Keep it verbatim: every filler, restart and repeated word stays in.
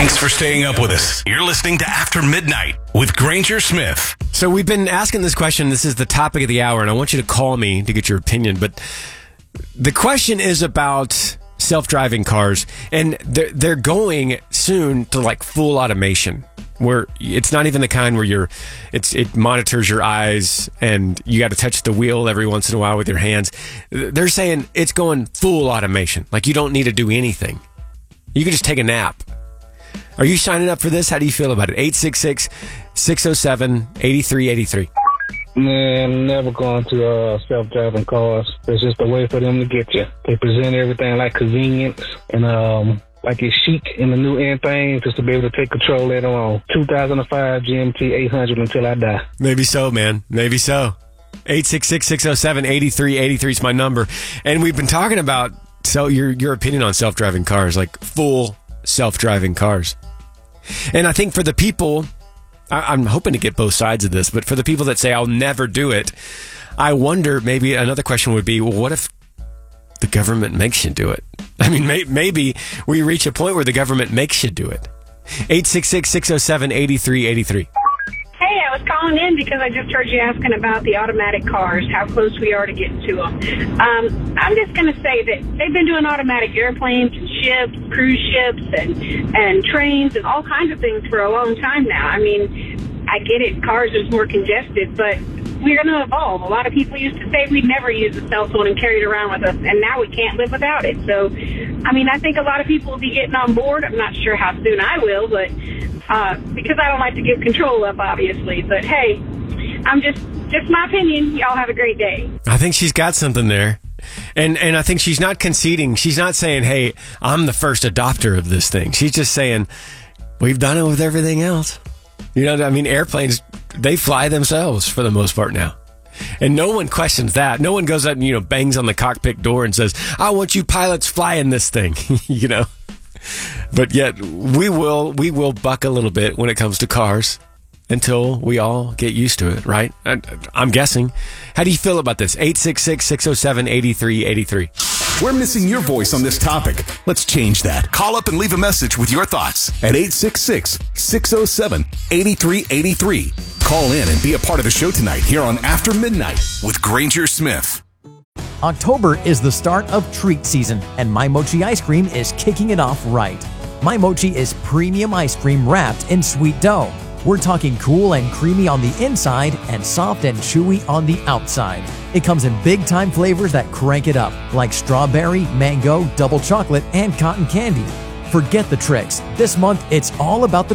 Thanks for staying up with us. You're listening to After Midnight with Granger Smith. So we've been asking this question. This is the topic of the hour, and I want you to call me to get your opinion. But the question is about self-driving cars, and they're, they're going soon to like full automation, where it's not even the kind where you're, it's it monitors your eyes and you got to touch the wheel every once in a while with your hands. They're saying it's going full automation, like you don't need to do anything. You can just take a nap. Are you signing up for this? How do you feel about it? eight six six, six oh seven, eight three eight three. Man, I'm never going to uh, self-driving cars. It's just a way for them to get you. They present everything like convenience and um, like it's chic in the new end thing, just to be able to take control later on. two thousand five G M T eight hundred until I die. Maybe so, man. Maybe so. eight six six, six oh seven, eight three eight three is my number. And we've been talking about so your your opinion on self-driving cars, like full self-driving cars. And I think for the people, I, I'm hoping to get both sides of this, but for the people that say I'll never do it, I wonder, maybe another question would be, well, what if the government makes you do it? I mean, may, maybe we reach a point where the government makes you do it. eight six six, six oh seven, eight three eight three. Hey, I was calling in because I just heard you asking about the automatic cars, how close we are to getting to them. Um, I'm just going to say that they've been doing automatic airplanes and ships, cruise ships, and, and trains and all kinds of things for a long time now. I mean, I get it, cars are more congested, but we're going to evolve. A lot of people used to say we'd never use a cell phone and carry it around with us, and now we can't live without it. So, I mean, I think a lot of people will be getting on board. I'm not sure how soon I will, but uh, because I don't like to give control up, obviously. But, hey, I'm just, just my opinion. Y'all have a great day. I think she's got something there. And and I think she's not conceding. She's not saying, hey, I'm the first adopter of this thing. She's just saying, we've done it with everything else. You know what I mean? Airplanes, they fly themselves for the most part now. And no one questions that. No one goes up and, you know, bangs on the cockpit door and says, I want you pilots flying this thing, you know. But yet we will we will buck a little bit when it comes to cars until we all get used to it, right? I, I'm guessing. How do you feel about this? eight six six, six oh seven, eight three eight three. We're missing your voice on this topic. Let's change that. Call up and leave a message with your thoughts at eight six six, six oh seven, eight three eight three. Call in and be a part of the show tonight here on After Midnight with Granger Smith. October is the start of treat season, and My Mochi ice cream is kicking it off right. My Mochi is premium ice cream wrapped in sweet dough. We're talking cool and creamy on the inside and soft and chewy on the outside. It comes in big-time flavors that crank it up, like strawberry, mango, double chocolate, and cotton candy. Forget the tricks. This month, it's all about the